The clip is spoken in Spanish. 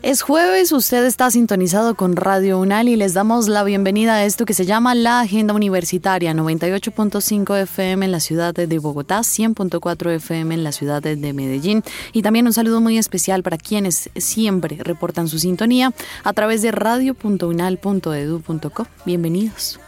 Es jueves, usted está sintonizado con Radio UNAL y les damos la bienvenida a esto que se llama La Agenda Universitaria, 98.5 FM en la ciudad de Bogotá, 100.4 FM en la ciudad de Medellín. Y también un saludo muy especial para quienes siempre reportan su sintonía a través de radio.unal.edu.co. Bienvenidos.